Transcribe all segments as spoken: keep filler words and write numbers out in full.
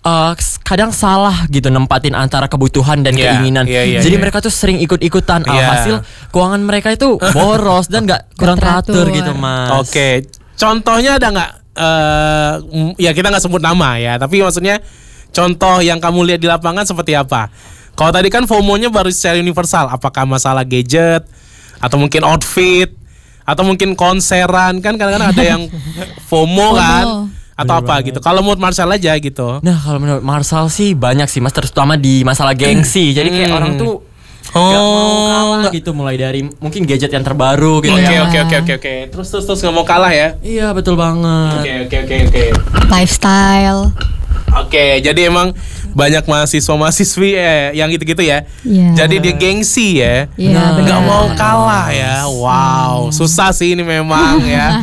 uh, kadang salah gitu nempatin antara kebutuhan dan yeah, keinginan. Yeah, yeah, Jadi yeah. mereka tuh sering ikut-ikutan. Yeah. Alhasil keuangan mereka itu boros dan nggak kurang teratur gitu Mas. Oke, okay. Contohnya ada nggak? Uh, ya kita nggak sebut nama ya, tapi maksudnya contoh yang kamu lihat di lapangan seperti apa? Kalau tadi kan FOMO-nya baru secara universal, apakah masalah gadget atau mungkin outfit atau mungkin konseran, kan kadang-kadang ada yang FOMO kan atau apa gitu. Kalau menurut Marcel aja gitu. Nah kalau menurut Marcel sih banyak sih Mas, terutama di masalah gengsi. Jadi kayak Hmm. orang tuh Oh, gak mau kalah gitu, mulai dari mungkin gadget yang terbaru gitu Oke ya. oke oke oke oke. Terus terus terus nggak mau kalah ya? Iya betul banget. Oke oke oke oke. Lifestyle. Oke, jadi emang banyak mahasiswa-mahasiswi eh, yang gitu-gitu ya. Iya. Jadi dia gengsi ya. Iya, Nah, benar. Nggak mau kalah ya. Wow, susah sih ini memang ya.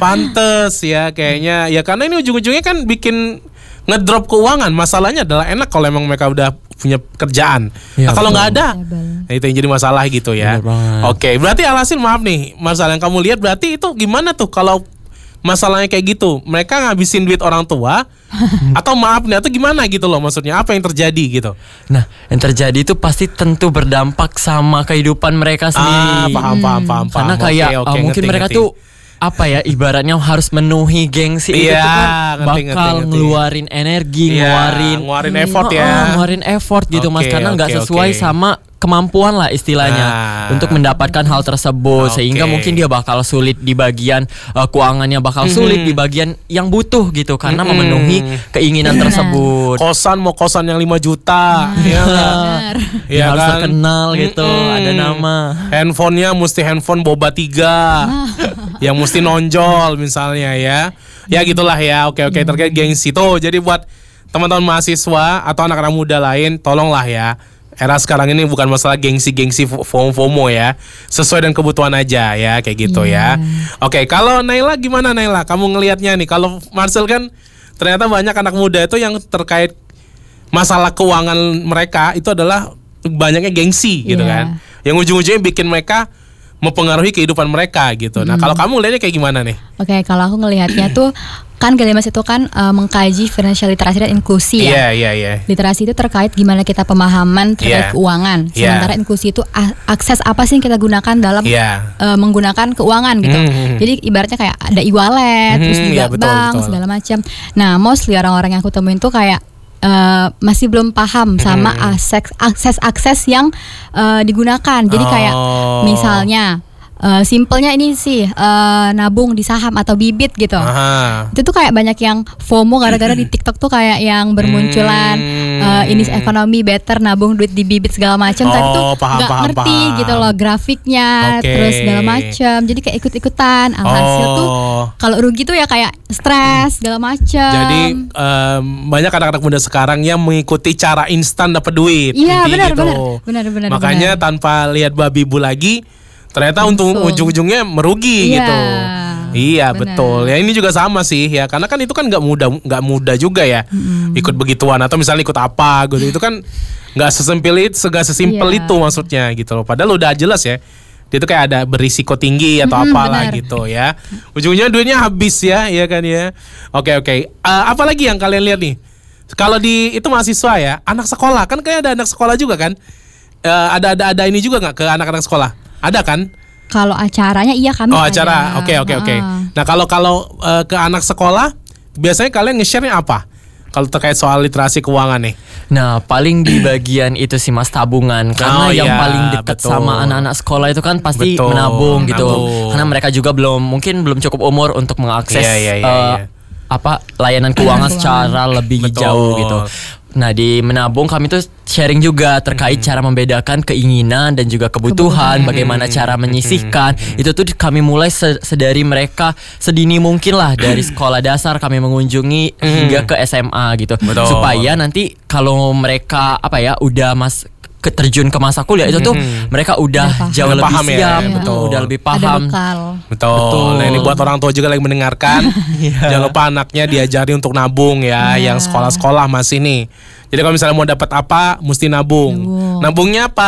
Pantes ya kayaknya. Ya karena ini ujung-ujungnya kan bikin ngedrop keuangan. Masalahnya adalah enak kalau emang mereka udah punya kerjaan. Iya, Nah, kalau betul. nggak ada, Betul. nah, itu yang jadi masalah gitu ya. Benar banget. Oke, berarti alhasil maaf nih, masalah yang kamu lihat berarti itu gimana tuh kalau masalahnya kayak gitu? Mereka ngabisin duit orang tua atau maaf nih atau gimana gitu loh, maksudnya apa yang terjadi gitu? Nah yang terjadi itu pasti tentu berdampak sama kehidupan mereka Ah, sendiri. paham paham paham. Karena paham. kayak Oke, oke, uh, mungkin ngerti, mereka ngerti. tuh apa ya, ibaratnya harus menuhi gengsi itu Iya, tuh kan ngerti, bakal ngerti, ngerti. ngeluarin energi, Iya, ngeluarin ngeluarin effort Oh, ya. oh, ngeluarin effort gitu Mas, Oke, karena nggak oke, sesuai oke. sama kemampuan lah istilahnya Nah. untuk mendapatkan hal tersebut. Oke. Sehingga mungkin dia bakal sulit di bagian uh, keuangannya, bakal sulit di bagian yang butuh gitu karena Mm-mm. memenuhi keinginan tersebut. Kosan mau kosan yang lima juta, ya kan? Benar. Dia Iya harus kan? terkenal gitu, Mm-mm. ada nama. Handphonenya mesti handphone boba tiga, yang mesti nonjol misalnya ya. Ya gitulah ya. Oke oke terkait gengsi tuh. Jadi buat teman-teman mahasiswa atau anak-anak muda lain, tolonglah ya. Era sekarang ini bukan masalah gengsi-gengsi FOMO ya. Sesuai dengan kebutuhan aja ya, kayak gitu ya. Oke, kalau Naila gimana Naila? Kamu ngelihatnya nih, kalau Marcel kan ternyata banyak anak muda itu yang terkait masalah keuangan mereka itu adalah banyaknya gengsi gitu Iya. kan. Yang ujung-ujungnya bikin mereka mempengaruhi kehidupan mereka gitu. Nah, kalau kamu lihatnya kayak gimana nih? Oke, kalau aku ngelihatnya tuh kan Galimas itu kan uh, mengkaji financial literasi dan inklusi Iya, ya. iya, iya. Literasi itu terkait gimana kita pemahaman terkait Iya. keuangan. Iya. Sementara inklusi itu a- akses apa sih yang kita gunakan dalam Iya. uh, menggunakan keuangan gitu. Mhm. Jadi ibaratnya kayak ada e-wallet, Mhm, terus juga iya, betul, bank betul. segala macam. Nah, mostly orang-orang yang aku temuin tuh kayak uh, masih belum paham sama akses akses akses yang uh, digunakan. Jadi kayak Oh. misalnya uh, simpelnya ini sih uh, nabung di saham atau bibit gitu. Aha. Itu tuh kayak banyak yang FOMO gara-gara di TikTok tuh kayak yang bermunculan Hmm. uh, ini ekonomi better nabung duit di bibit segala macam, tapi tuh Oh, paham, nggak paham, ngerti paham. gitu loh grafiknya, Oke. terus segala macam. Jadi kayak ikut-ikutan. Alhasil tuh Oh. kalau rugi tuh ya kayak stres segala macam. Jadi em, banyak anak-anak muda sekarang yang mengikuti cara instan dapat duit. Iya, Intinya benar, gitu. benar. Benar, benar, Makanya benar. tanpa lihat babi bu lagi, ternyata untuk Langsung. ujung-ujungnya merugi Iya, gitu. Iya, benar. betul. Ya ini juga sama sih ya, karena kan itu kan nggak mudah, nggak mudah juga ya ikut begituan atau misalnya ikut apa gitu. Itu kan nggak sesimpel itu, nggak sesimpel Iya. itu maksudnya gitu loh. Padahal udah jelas ya. Dia tuh kayak ada berisiko tinggi atau Mm-mm, apalah benar. gitu ya. Ujungnya duitnya habis ya, ya kan ya. Oke oke. Eh, apa lagi yang kalian lihat nih? Kalau di itu mahasiswa ya, anak sekolah kan kayak ada anak sekolah juga kan? Eh, ada ada ada ini juga nggak ke anak-anak sekolah? Ada kan? Kalau acaranya iya kami Oh ada. acara, oke oke oke. Heeh. Nah kalau kalau eh, ke anak sekolah, biasanya kalian nge-share-nya apa? Kalau terkait soal literasi keuangan nih? Nah paling di bagian itu sih Mas, tabungan. Karena Oh, yang iya, paling dekat betul. sama anak-anak sekolah itu kan pasti Betul, menabung gitu. menabung. Karena mereka juga belum, mungkin belum cukup umur untuk mengakses Iya, iya, iya, eh, iya. apa layanan keuangan secara lebih Betul. jauh gitu. Nah di menabung kami tuh sharing juga terkait cara membedakan keinginan dan juga kebutuhan, bagaimana cara menyisihkan. Itu tuh kami mulai se- sedari mereka sedini mungkin lah, dari sekolah dasar kami mengunjungi hingga ke S M A gitu. Betul. Supaya nanti kalau mereka apa ya udah mas ke- terjun ke masa kuliah itu tuh mereka udah Udah paham. jauh Udah lebih paham ya, siap, betul. udah lebih Ada paham. bekal. Betul. Betul. Nah ini buat orang tua juga yang mendengarkan, jangan lupa anaknya diajari untuk nabung ya, yang sekolah-sekolah masih nih. Jadi kalau misalnya mau dapat apa, mesti nabung. Nabung. Nabungnya apa?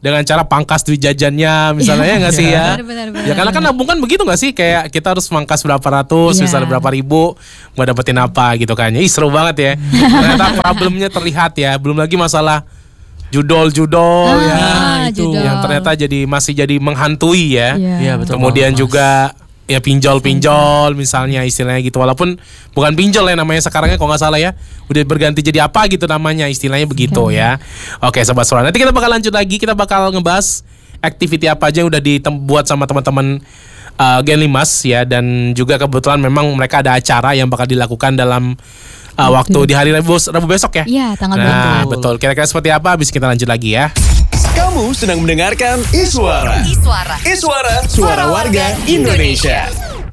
dengan cara pangkas duit jajannya misalnya ya nggak sih ya? Benar, benar, benar, Ya karena kan benar. nabung kan begitu nggak sih? Kayak kita harus mangkas berapa ratus, Iya. misalnya berapa ribu, mau dapetin apa gitu kan? Ih seru banget ya. Ternyata problemnya terlihat ya. Belum lagi masalah judol-judol Ah, ya, itu. judol. yang ternyata jadi masih jadi menghantui ya. Iya. Iya, betul Kemudian banget, Mas. juga ya pinjol-pinjol misalnya istilahnya gitu. Walaupun bukan pinjol ya namanya sekarangnya kalau nggak salah ya. Udah berganti jadi apa gitu namanya istilahnya begitu ya. Oke Sobat Suara, nanti kita bakal lanjut lagi. Kita bakal ngebahas activity apa aja yang udah dibuat sama teman-teman uh, Gen Limas ya. Dan juga kebetulan memang mereka ada acara yang bakal dilakukan dalam uh, waktu di hari Rabu, Rabu besok ya. Iya, tanggal Nah dua puluh. betul, kira-kira seperti apa? Habis kita lanjut lagi ya. Kamu sedang mendengarkan Iswara. Iswara. Iswara, suara warga Indonesia.